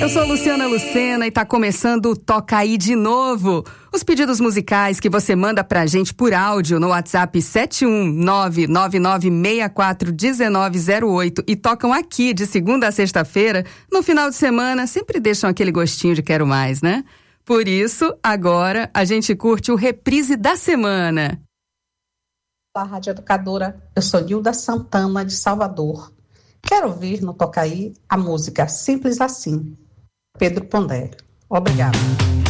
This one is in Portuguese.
Eu sou Luciana Lucena e tá começando o Toca Aí de novo. Os pedidos musicais que você manda pra gente por áudio no WhatsApp 71999641908 e tocam aqui de segunda a sexta-feira, no final de semana, sempre deixam aquele gostinho de quero mais, né? Por isso, agora a gente curte o Reprise da Semana. Olá, Rádio Educadora. Eu sou Nilda Santana, de Salvador. Quero ouvir no Toca Aí a música Simples Assim, Pedro Pondé. Obrigada.